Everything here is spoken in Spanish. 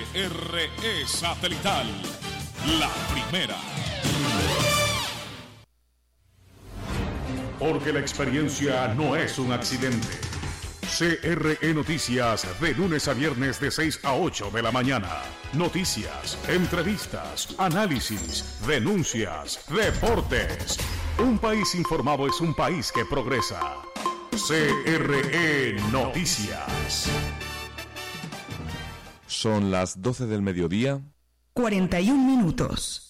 CRE Satelital, la primera. Porque la experiencia no es un accidente. CRE Noticias, de lunes a viernes de 6 a 8 de la mañana. Noticias, entrevistas, análisis, denuncias, deportes. Un país informado es un país que progresa. CRE Noticias. Son las 12 del mediodía. 41 minutos.